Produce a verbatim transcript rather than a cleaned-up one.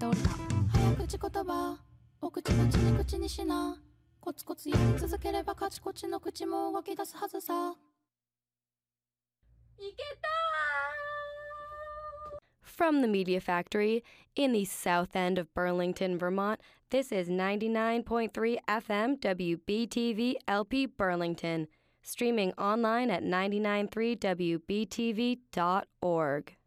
ておりだ。早口言葉お口々に口にしな。コツコツやり続ければカチコチの口も動き出すはずさ。いけたー! From the Media Factory in the south end of Burlington, Vermont, this is ninety-nine point three F M W B T V L P Burlington, streaming online at nine nine three W B T V dot org.